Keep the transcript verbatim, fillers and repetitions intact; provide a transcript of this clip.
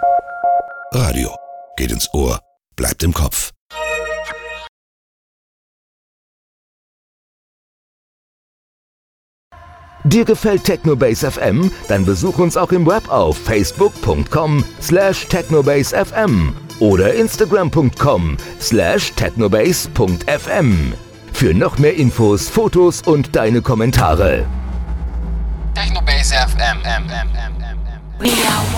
Radio geht ins Ohr, bleibt im Kopf. Dir gefällt Technobase F M? Dann besuch uns auch im Web auf facebook punkt com slash technobase f m oder instagram punkt com slash technobase punkt f m für noch mehr Infos, Fotos und deine Kommentare. Technobase F M.